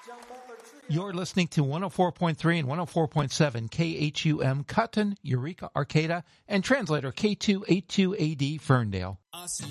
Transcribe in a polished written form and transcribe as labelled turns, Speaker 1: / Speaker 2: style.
Speaker 1: You're listening to 104.3 and 104.7 KHUM Cotton, Eureka, Arcata, and translator K282AD Ferndale.